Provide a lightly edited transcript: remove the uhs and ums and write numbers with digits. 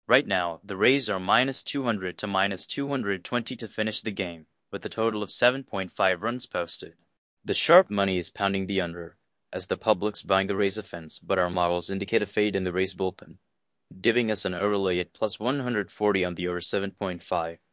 Right now, the Rays are minus 200 to minus 220 to finish the game, with a total of 7.5 runs posted. The sharp money is pounding the under, as the public's buying the Rays offense, but our models indicate a fade in the Rays bullpen, giving us an overlay at plus 140 on the over 7.5.